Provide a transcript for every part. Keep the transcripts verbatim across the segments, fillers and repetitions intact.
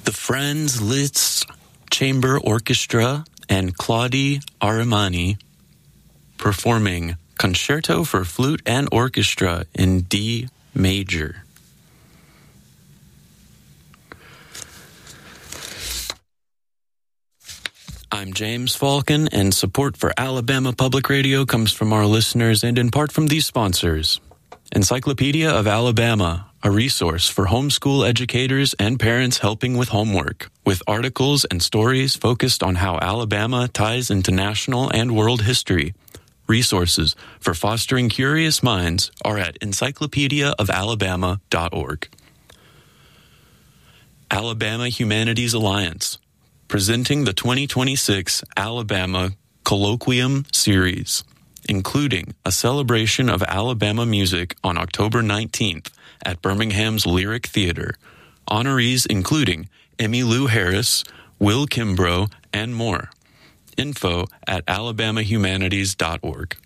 the Franz Liszt Chamber Orchestra and Claudio Arimani performing Concerto for Flute and Orchestra in D major. I'm James Falcon, and support for Alabama Public Radio comes from our listeners and in part from these sponsors. Encyclopedia of Alabama, a resource for homeschool educators and parents helping with homework, with articles and stories focused on how Alabama ties into national and world history. Resources for fostering curious minds are at encyclopedia of alabama dot org. Alabama Humanities Alliance, presenting the twenty twenty-six Alabama Colloquium Series, including a celebration of Alabama music on October nineteenth at Birmingham's Lyric Theater. Honorees including Emmylou Harris, Will Kimbrough, and more. Info at alabama humanities dot org.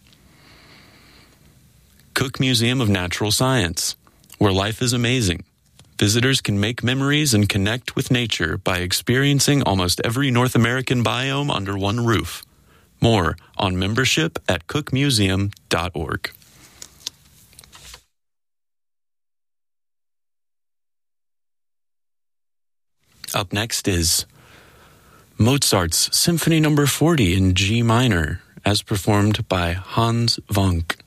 Cook Museum of Natural Science, where life is amazing. Visitors can make memories and connect with nature by experiencing almost every North American biome under one roof. More on membership at cook museum dot org. Up next is Mozart's Symphony Number forty in G minor, as performed by Hans Wank.